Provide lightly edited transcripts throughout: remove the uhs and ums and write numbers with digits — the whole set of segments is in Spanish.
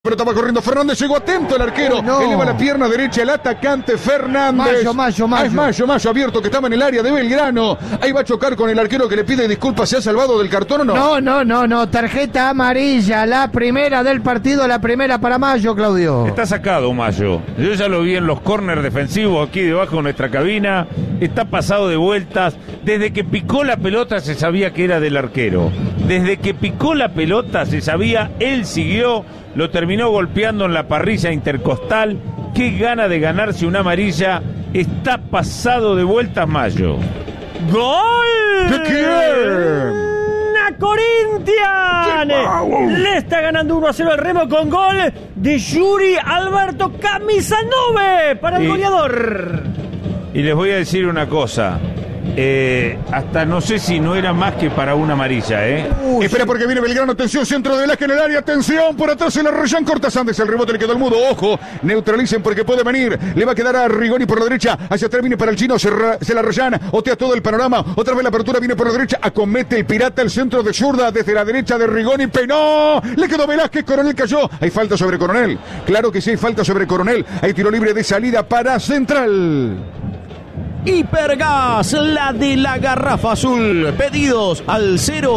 Pero estaba corriendo Fernández, llegó atento el arquero, no. Eleva la pierna derecha el atacante Fernández. Mayo. Es Mayo abierto que estaba en el área de Belgrano. Ahí va a chocar con el arquero que le pide disculpas. ¿Se ha salvado del cartón o no? No, tarjeta amarilla, la primera del partido, la primera para Mayo, Claudio. Está sacado Mayo, yo ya lo vi en los córner defensivos aquí debajo de nuestra cabina, está pasado de vueltas. Desde que picó la pelota se sabía que era del arquero, desde que picó la pelota se sabía, él siguió, lo terminó golpeando en la parrilla intercostal. Qué gana de ganarse una amarilla. Está pasado de vueltas Mayo. ¡Gol! ¿De quién? ¡A Corinthians! Le está ganando 1-0 al Remo con gol de Yuri Alberto, camisa 9 para el goleador. Y les voy a decir una cosa. Hasta no sé si no era más que para una amarilla, Espera porque viene Belgrano, atención, centro de Velázquez en el área, atención, por atrás el Arrayán, corta Sandes, el rebote le quedó al mudo, ojo, neutralicen porque puede venir, le va a quedar a Rigoni por la derecha, hacia atrás viene para el chino, se la Arrayán, otea todo el panorama, otra vez la apertura viene por la derecha, acomete el pirata, el centro de zurda, desde la derecha de Rigoni, penó, le quedó Velázquez, Coronel cayó, hay falta sobre Coronel, claro que sí hay falta sobre Coronel, hay tiro libre de salida para Central. Hipergas, la de la garrafa azul. Pedidos al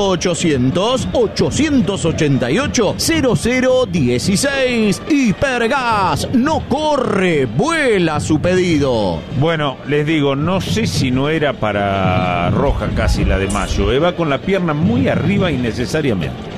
0800-888-0016. Hipergas, no corre, vuela su pedido. Bueno, les digo, no sé si no era para roja casi la de Mayo. Va con la pierna muy arriba innecesariamente.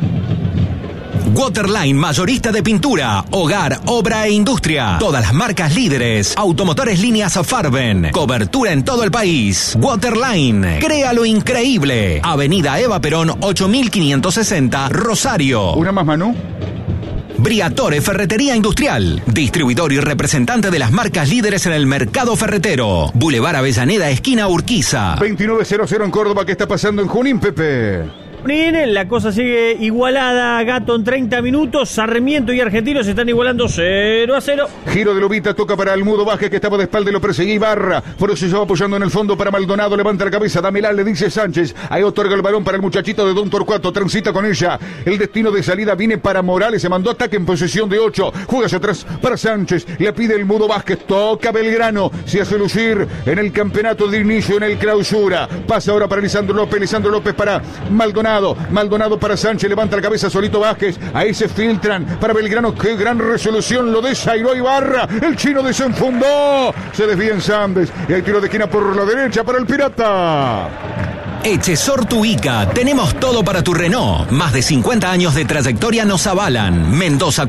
Waterline, mayorista de pintura, hogar, obra e industria. Todas las marcas líderes. Automotores líneas Farben. Cobertura en todo el país. Waterline, crea lo increíble. Avenida Eva Perón, 8560, Rosario. ¿Una más, Manu? Briatore Ferretería Industrial. Distribuidor y representante de las marcas líderes en el mercado ferretero. Boulevard Avellaneda, esquina Urquiza. 2900 en Córdoba. ¿Qué está pasando en Junín, Pepe? La cosa sigue igualada, Gato en 30 minutos, Sarmiento y Argentinos se están igualando 0-0. Giro de Lubita, toca para el mudo Vázquez que estaba de espalda y lo perseguía Ibarra, por eso se va apoyando en el fondo para Maldonado, levanta la cabeza, dámela, le dice Sánchez, ahí otorga el balón para el muchachito de Don Torcuato, transita con ella, el destino de salida viene para Morales, se mandó ataque en posesión de 8, juega hacia atrás para Sánchez, le pide el mudo Vázquez, toca Belgrano, se hace lucir en el campeonato de inicio, en el clausura, pasa ahora para Lisandro López para Maldonado para Sánchez, levanta la cabeza solito Vázquez, ahí se filtran para Belgrano, qué gran resolución, lo desairó Ibarra, el chino desenfundó, se desvía en Sandes, y hay tiro de esquina por la derecha para el Pirata. Echesor Tuica, tenemos todo para tu Renault. Más de 50 años de trayectoria nos avalan. Mendoza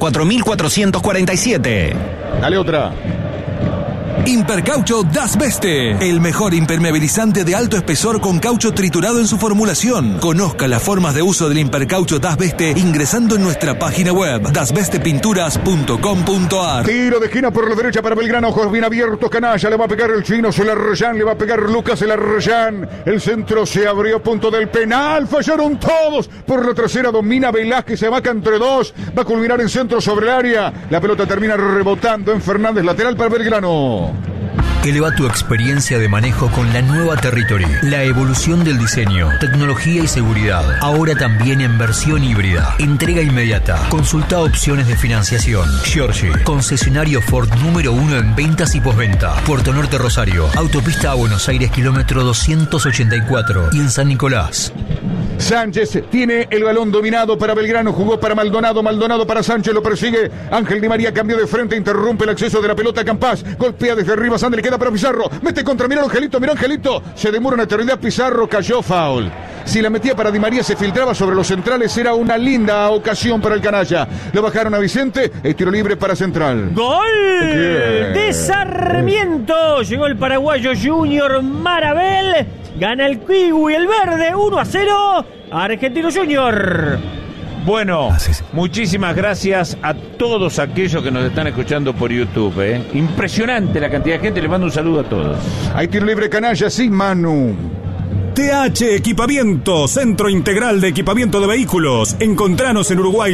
4447. Dale otra. Impercaucho Das Beste, el mejor impermeabilizante de alto espesor con caucho triturado en su formulación. Conozca las formas de uso del Impercaucho Das Beste ingresando en nuestra página web dasbestepinturas.com.ar. Tiro de esquina por la derecha para Belgrano, ojos bien abiertos, canalla, le va a pegar el chino, se la Arrayán, le va a pegar Lucas, el Arrayán, el centro se abrió a punto del penal, fallaron todos, por la trasera domina Velázquez, se vaca entre dos, va a culminar en centro sobre el área, la pelota termina rebotando en Fernández, lateral para Belgrano. Eleva tu experiencia de manejo con la nueva Territory. La evolución del diseño, tecnología y seguridad. Ahora también en versión híbrida. Entrega inmediata. Consulta opciones de financiación. Giorgi, concesionario Ford número 1 en ventas y postventa. Puerto Norte Rosario. Autopista a Buenos Aires, kilómetro 284. Y en San Nicolás. Sánchez tiene el balón dominado para Belgrano, jugó para Maldonado para Sánchez, lo persigue Ángel Di María, cambió de frente, interrumpe el acceso de la pelota a Campás, golpea desde arriba, Sánchez le queda para Pizarro, mete contra, mirá Angelito, se demora una eternidad, Pizarro cayó, foul. Si la metía para Di María se filtraba sobre los centrales, era una linda ocasión para el canalla. Lo bajaron a Vicente, el tiro libre para Central. ¡Gol! De Sarmiento, llegó el paraguayo Junior Marabel, gana el Kiwi, el verde, 1-0, Argentino Junior. Bueno, muchísimas gracias a todos aquellos que nos están escuchando por YouTube. Impresionante la cantidad de gente, les mando un saludo a todos. Hay tiro libre canalla, sí, Manu. TH Equipamiento, Centro Integral de Equipamiento de Vehículos. Encontranos en Uruguay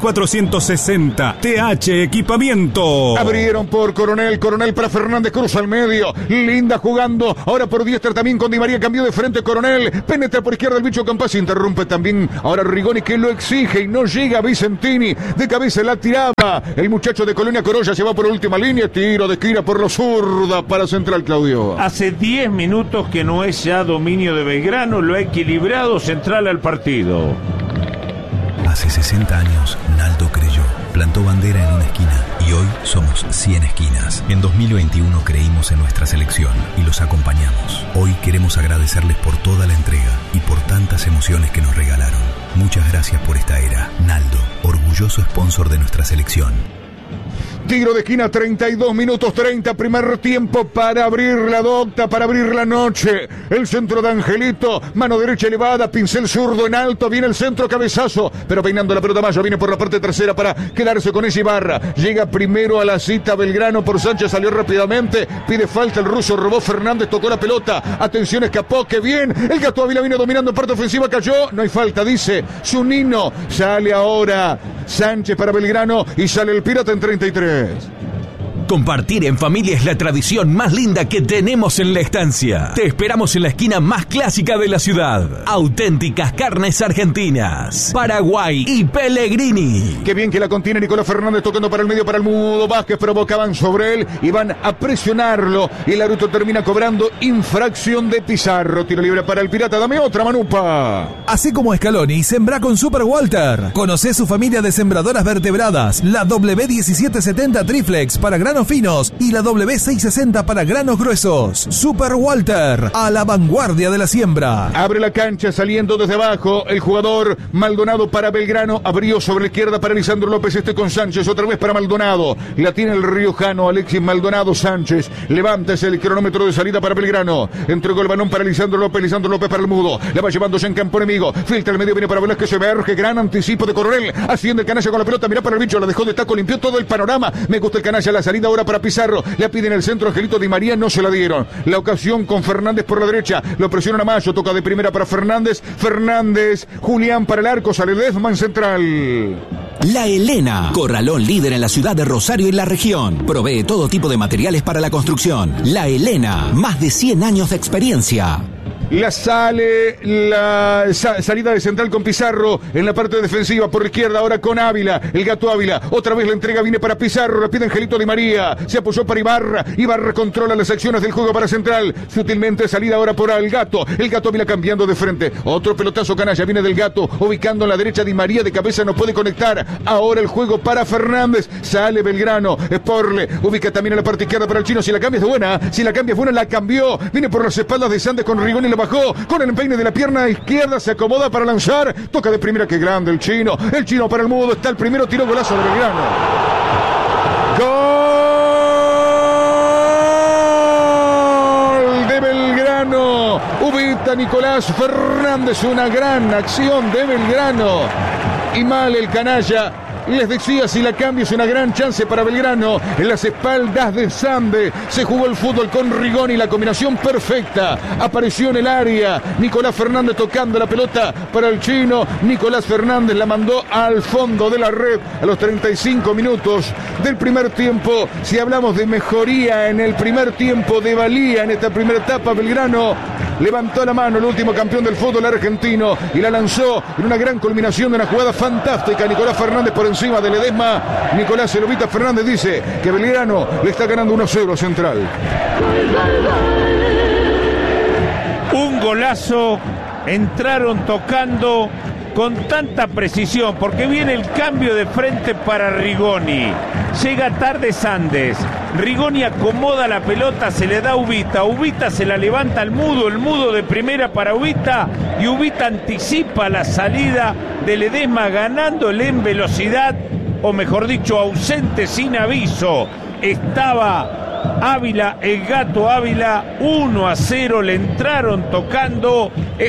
3460. TH Equipamiento. Abrieron por Coronel para Fernández, cruza al medio. Linda jugando, ahora por Diester también con Di María, cambió de frente Coronel. Penetra por izquierda el bicho Campas, interrumpe también ahora Rigoni que lo exige y no llega Vicentini. De cabeza la tiraba. El muchacho de Colonia Corolla se va por última línea. Tiro de esquina por la zurda para Central, Claudio. Hace 10 minutos que no es ya dominio de Belgrano, lo ha equilibrado Central al partido. Hace 60 años, Naldo creyó, plantó bandera en una esquina y hoy somos 100 esquinas. En 2021 creímos en nuestra selección y los acompañamos. Hoy queremos agradecerles por toda la entrega y por tantas emociones que nos regalaron. Muchas gracias por esta era. Naldo, orgulloso sponsor de nuestra selección. Tiro de esquina, 32 minutos 30, primer tiempo para abrir la docta, para abrir la noche. El centro de Angelito, mano derecha elevada, pincel zurdo en alto, viene el centro, cabezazo, pero peinando la pelota Mayo, viene por la parte trasera para quedarse con esa Ibarra. Llega primero a la cita Belgrano por Sánchez, salió rápidamente, pide falta el ruso, robó Fernández, tocó la pelota, atención, escapó, que bien, el Gato Ávila vino dominando en parte ofensiva, cayó, no hay falta, dice Zunino, sale ahora Sánchez para Belgrano y sale el Pirata en 33. Compartir en familia es la tradición más linda que tenemos en la estancia. Te esperamos en la esquina más clásica de la ciudad. Auténticas carnes argentinas, Paraguay y Pellegrini. Qué bien que la contiene Nicolás Fernández, tocando para el medio para el Mudo Vázquez, provocaban sobre él y van a presionarlo y el árbitro termina cobrando infracción de Pizarro. Tiro libre para el Pirata, dame otra, Manupa. Así como Scaloni, sembra con Super Walter. Conocé su familia de sembradoras vertebradas, la W1770 Triflex para granos finos y la W660 para granos gruesos. Super Walter, a la vanguardia de la siembra. Abre la cancha saliendo desde abajo el jugador Maldonado para Belgrano, abrió sobre la izquierda para Lisandro López, con Sánchez, otra vez para Maldonado, la tiene el riojano Alexis Maldonado. Sánchez, levántese el cronómetro de salida para Belgrano, entregó el balón para Lisandro López para el Mudo, la va llevándose en campo enemigo, filtra el medio, viene para Velázquez, se emerge, gran anticipo de Coronel, asciende el canalla con la pelota, mira para el bicho, la dejó de taco, limpió todo el panorama, me gusta el canalla, la salida ahora para Pizarro, le piden el centro Angelito Di María, no se la dieron, la ocasión con Fernández por la derecha, lo presiona a Mayo, toca de primera para Fernández, Julián para el arco, sale Desman Central. La Helena, corralón líder en la ciudad de Rosario y la región. Provee todo tipo de materiales para la construcción. La Helena, más de 100 años de experiencia. La salida de Central con Pizarro en la parte defensiva por izquierda, ahora con Ávila, el Gato Ávila, otra vez la entrega viene para Pizarro, la pide Angelito Di María, se apoyó para Ibarra controla las acciones del juego para Central, sutilmente salida ahora por el Gato Ávila cambiando de frente, otro pelotazo canalla, viene del Gato, ubicando en la derecha Di María, de cabeza no puede conectar, ahora el juego para Fernández, sale Belgrano, Sporle, ubica también en la parte izquierda para el chino, si la cambia es buena, la cambió, viene por las espaldas de Sandes con Rigoni, la bajó, con el empeine de la pierna izquierda, se acomoda para lanzar, toca de primera, que grande el chino para el Mudo, está el primero, tiro, golazo de Belgrano. Gol de Belgrano, ubita Nicolás Fernández, una gran acción de Belgrano, y mal el canalla. Les decía, si la cambio es una gran chance para Belgrano. En las espaldas de Sande se jugó el fútbol con Rigoni, la combinación perfecta. Apareció en el área Nicolás Fernández tocando la pelota para el chino. Nicolás Fernández la mandó al fondo de la red a los 35 minutos del primer tiempo. Si hablamos de mejoría en el primer tiempo, de valía en esta primera etapa, Belgrano levantó la mano el último campeón del fútbol argentino y la lanzó en una gran culminación de una jugada fantástica. Nicolás Fernández por encima de Ledesma. Nicolás Elovita Fernández dice que Belgrano le está ganando 1-0 a Central. Un golazo, entraron tocando con tanta precisión, porque viene el cambio de frente para Rigoni. Llega tarde Sandes. Rigoni acomoda la pelota, se le da a Ubita. Ubita se la levanta al Mudo. El Mudo de primera para Ubita. Y Ubita anticipa la salida de Ledesma, ganándole en velocidad, o mejor dicho, ausente sin aviso. Estaba Ávila, el Gato Ávila, 1-0, le entraron tocando.